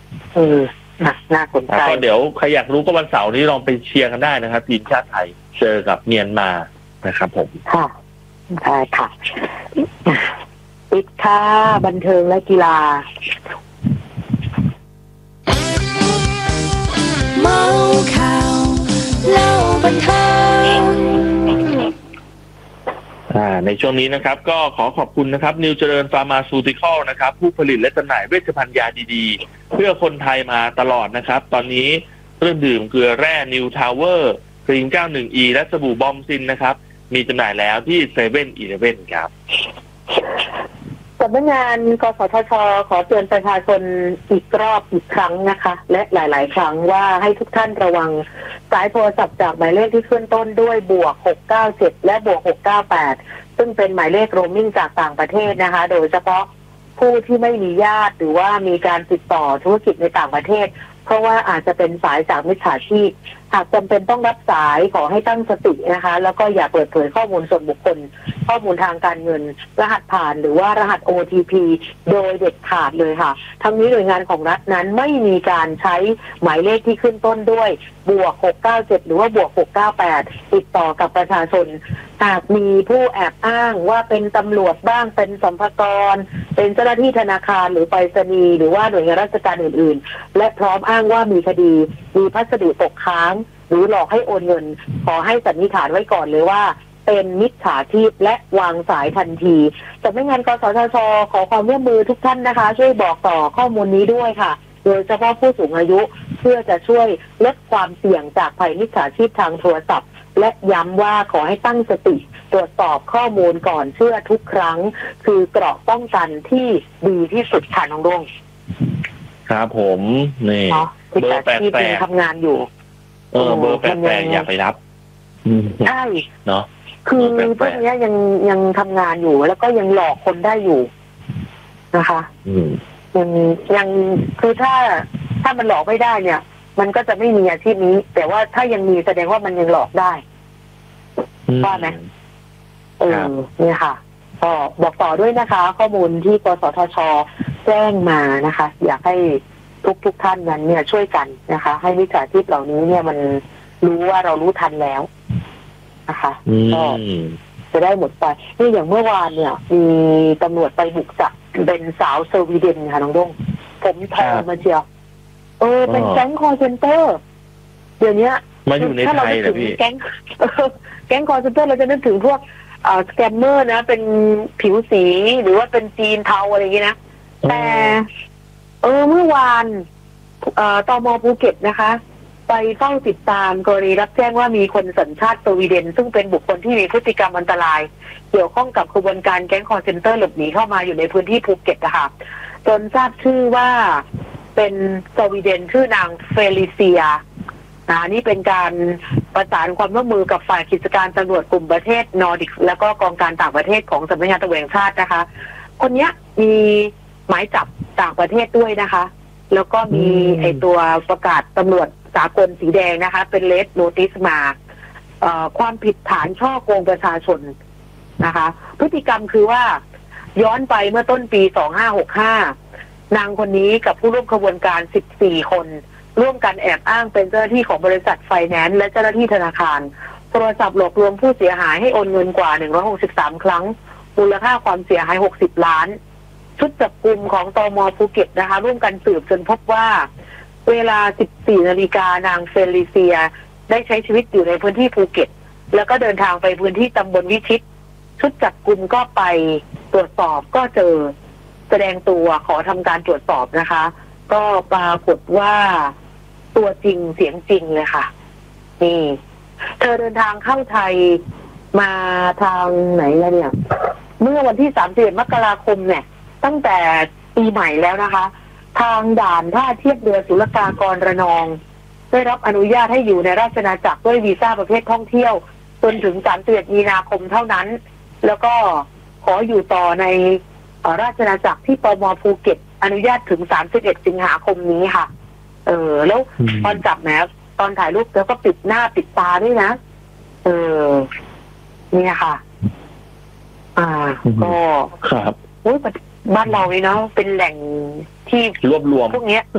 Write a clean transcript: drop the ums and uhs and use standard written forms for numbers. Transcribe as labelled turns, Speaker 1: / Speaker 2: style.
Speaker 1: น่าสนใจ
Speaker 2: ก็เดี๋ยวใครอยากรู้ก็วันเสาร์นี้ลองไปเชียร์กันได้นะครับทีมชาติไทยเจอกับเมียนมานะครับผม
Speaker 1: ค่ะได้ค่ะปิดค่ะบันเทิงและกีฬา
Speaker 3: เมาข่าวเล่าบันเทิง
Speaker 2: ในช่วงนี้นะครับก็ขอขอบคุณนะครับนิวเจริญฟาร์มาซูติคอลนะครับผู้ผลิตและจำหน่ายเวชภัณฑ์ยาดีๆเพื่อคนไทยมาตลอดนะครับตอนนี้เครื่องดื่มเกลือแร่นิวทาวเวอร์ครีม 91E และสบู่บอมซินนะครับมีจำหน่ายแล้วที่เซเว่นอีเลฟเว่นครับ
Speaker 1: สำนักงานกสทช.ขอเตือนประชาชนอีกรอบอีกครั้งนะคะและหลายๆครั้งว่าให้ทุกท่านระวังสายโทรศัพท์จากหมายเลขที่ขึ้นต้นด้วย+697และ+698ซึ่งเป็นหมายเลขโรมมิ่งจากต่างประเทศนะคะโดยเฉพาะผู้ที่ไม่มีญาติหรือว่ามีการติดต่อธุรกิจในต่างประเทศเพราะว่าอาจจะเป็นสายจากมิจฉาชีพหากจำเป็นต้องรับสายขอให้ตั้งสตินะคะแล้วก็อย่าเปิดเผยข้อมูลส่วนบุคคลข้อมูลทางการเงินรหัสผ่านหรือว่ารหัส OTP โดยเด็ดขาดเลยค่ะทั้งนี้หน่วยงานของรัฐนั้นไม่มีการใช้หมายเลขที่ขึ้นต้นด้วย+697หรือว่า+698ติดต่อกับประชาชนหากมีผู้แอบอ้างว่าเป็นตำรวจบ้างเป็นสรรพากรเป็นเจ้าหน้าที่ธนาคารหรือไปรษณีย์หรือว่าหน่วยงานราชการอื่นๆและพร้อมอ้างว่ามีคดีมีพัสดุตกค้างหรือหลอกให้โอนเงินขอให้สันนิษฐานไว้ก่อนเลยว่าเป็นมิจฉาชีพและวางสายทันทีสำนักงานกสทช.ขอความร่วมมือทุกท่านนะคะช่วยบอกต่อข้อมูลนี้ด้วยค่ะโดยเฉพาะผู้สูงอายุเพื่อจะช่วยลดความเสี่ยงจากภัยมิจฉาชีพทางโทรศัพท์และย้ำว่าขอให้ตั้งสติตรวจสอบข้อมูลก่อนเชื่อทุกครั้งคือเกราะป้องกันที่ดีที่สุดค่ะน้องดวง
Speaker 2: ครับผมนี่
Speaker 1: เบอร์8ทำงานอยู่
Speaker 2: เบอร์8อย่าไปรับ
Speaker 1: ใช่
Speaker 2: เนาะ
Speaker 1: คือพวกนี้ยังทำงานอยู่แล้วก็ยังหลอกคนได้อยู่นะคะยังคือถ้ามันหลอกไม่ได้เนี่ยมันก็จะไม่มีอาชีพนี้แต่ว่าถ้ายังมีแสดงว่ามันยังหลอกได้ว่าไหมเนี่ยค่ะก็บอกต่อด้วยนะคะข้อมูลที่กสทช.แจ้งมานะคะอยากให้ทุกท่านนั้นเนี่ยช่วยกันนะคะให้มิจฉาชีพเหล่านี้เนี่ยมันรู้ว่าเรารู้ทันแล้วนะคะก็จะได้หมดไปนี่อย่างเมื่อวานเนี่ยมีตำรวจไปบุกจับเป็นสาวสวีเดนค่ะน้องดงผมทองมาเชียวเป็นแก๊งคอร์เซนเตอร์เดี๋ยวนี้
Speaker 2: มาอยู่ในไทยเหรอพี่
Speaker 1: แก๊งคอร์เซนเตอร์เราจะนึกถึงพวกสแกมเมอร์นะเป็นผิวสีหรือว่าเป็นจีนเทาอะไรอย่างนี้นะแต่เมื่อวานตม.ภูเก็ตนะคะไปเฝ้าติดตามกรณีรับแจ้งว่ามีคนสัญชาติสวีเดนซึ่งเป็นบุคคลที่มีพฤติกรรมอันตรายเกี่ยวข้องกับขบวนการแก๊งคอร์เซนเตอร์หลบหนีเข้ามาอยู่ในพื้นที่ภูเก็ตนะคะจนทราบชื่อว่าเป็นสวีเดนชื่อนางเฟลิเซียนี่เป็นการประสานความร่วมมือกับฝ่ายกิจการตำรวจกลุ่มประเทศนอร์ดิกแล้วก็กองการต่างประเทศของสำนักงานตำรวจแห่งชาตินะคะคนนี้มีหมายจับต่างประเทศด้วยนะคะแล้วก็มีไอตัวประกาศตำรวจสากลสีแดงนะคะเป็นเลดโนติสมาความผิดฐานฉ้อโกงประชาชนนะคะพฤติกรรมคือว่าย้อนไปเมื่อต้นปี2565นางคนนี้กับผู้ร่วมขบวนการ14คนร่วมกันแอบอ้างเป็นเจ้าหน้าที่ของบริษัทไฟแนนซ์และเจ้าหน้าที่ธนาคารโทรศัพท์หลอกลวงผู้เสียหายให้โอนเงินกว่า163ครั้งมูลค่าความเสียหาย60ล้านชุดจับกุมของตม.ภูเก็ตนะคะร่วมกันสืบจนพบว่าเวลา 14 นาฬิกานางเฟลิเซียได้ใช้ชีวิตอยู่ในพื้นที่ภูเก็ตแล้วก็เดินทางไปพื้นที่ตำบลวิชิตชุดจับกุมก็ไปตรวจสอบก็เจอแสดงตัวขอทำการตรวจสอบนะคะก็ปรากฏว่าตัวจริงเสียงจริงเลยค่ะนี่เธอเดินทางเข้าไทยมาทางไหนแล้วเนี่ยเมื่อวันที่31 มกราคมเนี่ยตั้งแต่ปีใหม่แล้วนะคะทางด่านท่าเทียบเรือศุลกากรระนองได้รับอนุญาตให้อยู่ในราชอาณาจักรด้วยวีซ่าประเภทท่องเที่ยวจนถึง31 มีนาคมเท่านั้นแล้วก็ขออยู่ต่อในราชอาณาจักรที่ตม.ภูเก็ตอนุญาตถึง31 สิงหาคมนี้ค่ะแล้วตอนจับแหมตอนถ่ายรูปแล้วก็ปิดหน้าปิดตาด้วยนะเนี่ยค่ะก็
Speaker 2: ครับ
Speaker 1: บ้านเราเนาะเป็นแหล่งที่
Speaker 2: รวบรวม
Speaker 1: พวกนี้